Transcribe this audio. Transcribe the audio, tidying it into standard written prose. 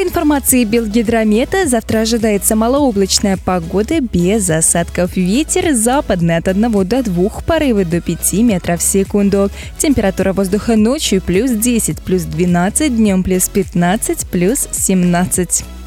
По информации Белгидромета, завтра ожидается малооблачная погода без осадков. Ветер западный от 1 до 2, порывы до 5 метров в секунду. Температура воздуха ночью +10, +12, днем +15, +17.